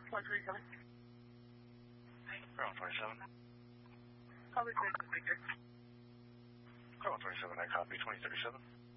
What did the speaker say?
127. Ground 27. Copy 26. Ground 27, I copy 2037.